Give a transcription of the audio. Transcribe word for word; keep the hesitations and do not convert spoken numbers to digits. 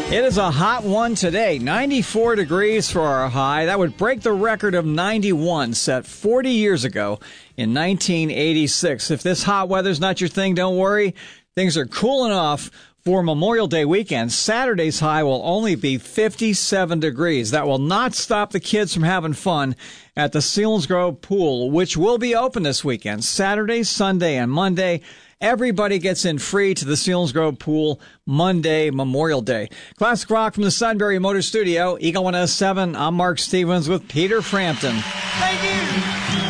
It is a hot one today, ninety-four degrees for our high. That would break the record of ninety-one set forty years ago in nineteen eighty-six. If this hot weather's not your thing, don't worry. Things are cooling off for Memorial Day weekend. Saturday's high will only be fifty-seven degrees. That will not stop the kids from having fun at the Selinsgrove Pool, which will be open this weekend, Saturday, Sunday, and Monday. Everybody gets in free to the Selinsgrove Pool Monday, Memorial Day. Classic rock from the Sunbury Motor Studio, Eagle one oh seven. I'm Mark Stevens with Peter Frampton. Thank you.